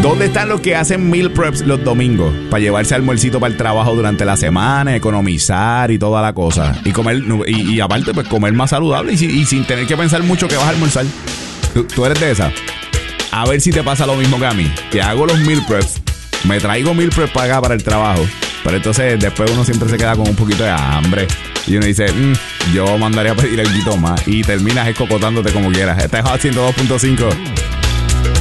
¿Dónde están los que hacen meal preps los domingos? Para llevarse almuercito para el trabajo durante la semana, economizar y toda la cosa. Y comer, y aparte, pues comer más saludable y sin tener que pensar mucho que vas a almorzar. ¿Tú eres de esa? A ver si te pasa lo mismo que a mí. Que hago los meal preps, me traigo meal preps para acá, para el trabajo. Pero entonces después uno siempre se queda con un poquito de hambre. Y uno dice, yo mandaría a pedir algo más. Y terminas escocotándote como quieras. Este es Hot 102.5.